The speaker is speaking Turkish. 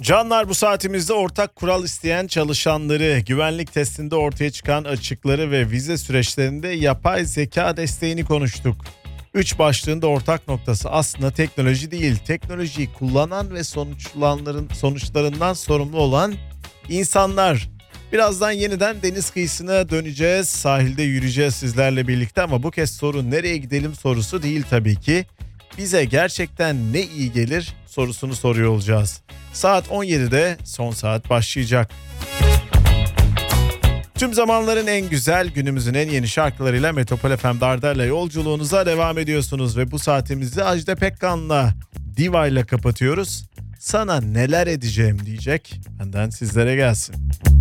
Canlar, bu saatimizde ortak kural isteyen çalışanları, güvenlik testinde ortaya çıkan açıkları ve vize süreçlerinde yapay zeka desteğini konuştuk. 3 başlığında ortak noktası aslında teknoloji değil, teknolojiyi kullanan ve sonuçlarından sorumlu olan insanlar. Birazdan yeniden deniz kıyısına döneceğiz, sahilde yürüyeceğiz sizlerle birlikte ama bu kez soru nereye gidelim sorusu değil tabii ki. Bize gerçekten ne iyi gelir sorusunu soruyor olacağız. Saat 17'de son saat başlayacak. Tüm zamanların en güzel, günümüzün en yeni şarkılarıyla Metropol FM'de Arda'yla yolculuğunuza devam ediyorsunuz. Ve bu saatimizi Ajda Pekkan'la, Diva ile kapatıyoruz. Sana neler edeceğim diyecek, benden sizlere gelsin.